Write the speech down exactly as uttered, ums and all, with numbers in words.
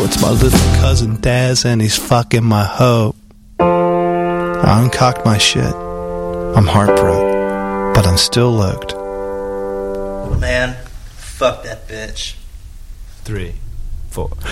it's my little cousin Daz and he's fucking my hoe. I uncocked my shit. I'm heartbroken, but I'm still looked. Man, fuck that bitch. Three, four.